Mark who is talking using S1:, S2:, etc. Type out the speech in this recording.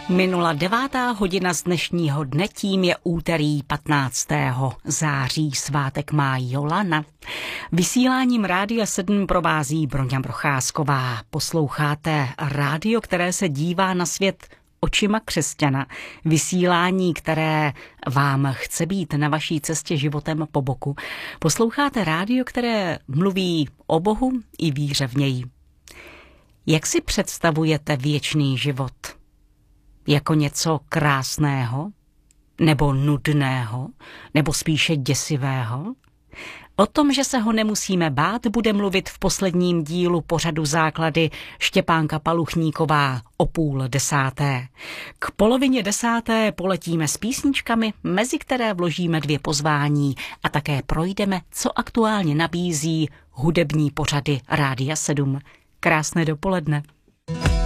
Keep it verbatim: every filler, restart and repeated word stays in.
S1: Minula devátá hodina z dnešního dne, tím je úterý patnáctého září, svátek má Jolana. Vysíláním Rádia sedm provází Broňa Procházková. Posloucháte rádio, které se dívá na svět očima křesťana. Vysílání, které vám chce být na vaší cestě životem po boku. Posloucháte rádio, které mluví o Bohu i víře v něj. Jak si představujete věčný život? Jako něco krásného? Nebo nudného? Nebo spíše děsivého? O tom, že se ho nemusíme bát, bude mluvit v posledním dílu pořadu Základy Štěpánka Paluchníková o půl desáté. K polovině desáté poletíme s písničkami, mezi které vložíme dvě pozvání a také projdeme, co aktuálně nabízí hudební pořady Rádia sedm. Krásné dopoledne.